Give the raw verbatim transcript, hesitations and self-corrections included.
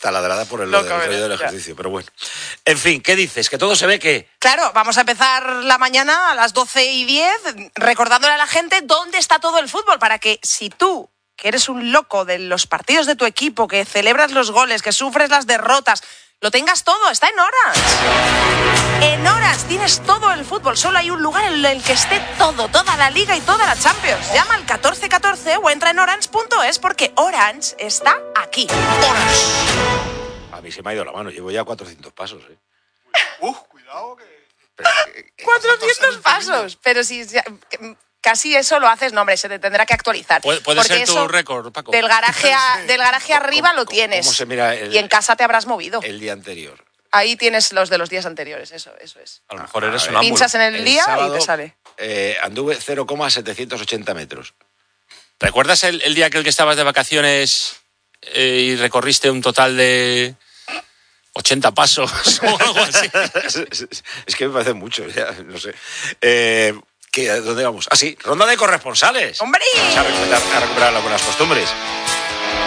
taladrada por el, lo del rollo del ejercicio, pero bueno. En fin, ¿qué dices? ¿Que todo se ve que...? Claro, vamos a empezar la mañana a las doce y diez recordándole a la gente dónde está todo el fútbol, para que si tú, que eres un loco de los partidos de tu equipo, que celebras los goles, que sufres las derrotas, lo tengas todo, está en Orange. En Orange tienes todo el fútbol, solo hay un lugar en el que esté todo, toda la Liga y toda la Champions. Llama al catorce catorce o entra en orange punto es porque Orange está aquí. Orange. A mí se me ha ido la mano, llevo ya cuatrocientos pasos, ¿eh? Uf, cuidado que... Pero, ¿qué, qué? cuatrocientos pasos, pero si... Casi eso lo haces, no, hombre, se te tendrá que actualizar. Puede, puede ser tu récord, Paco. Del garaje, a, del garaje arriba ¿Cómo, lo tienes. ¿Cómo se mira el, y en casa te habrás movido. El día anterior. Ahí tienes los de los días anteriores, eso, eso es. A lo mejor eres a un ver, ámbulo. Pinchas en el, el día sábado, y te sale. Eh, anduve cero coma setecientos ochenta metros. ¿Recuerdas el, el día aquel que estabas de vacaciones eh, y recorriste un total de ochenta pasos o algo así? es, es que me parece mucho, ya, no sé. Eh, ¿qué, ¿Dónde vamos? Ah, sí, ronda de corresponsales. ¡Hombre! Vamos a recuperar, a recuperar algunas costumbres.